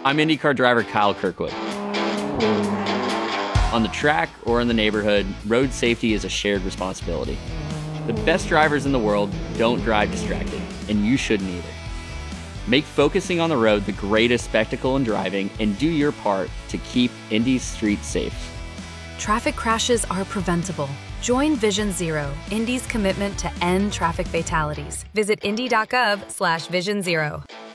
I'm IndyCar driver Kyle Kirkwood. On the track or in the neighborhood, road safety is a shared responsibility. The best drivers in the world don't drive distracted, and you shouldn't either. Make focusing on the road the greatest spectacle in driving and do your part to keep Indy's streets safe. Traffic crashes are preventable. Join Vision Zero, Indy's commitment to end traffic fatalities. Visit indy.gov/Vision Zero.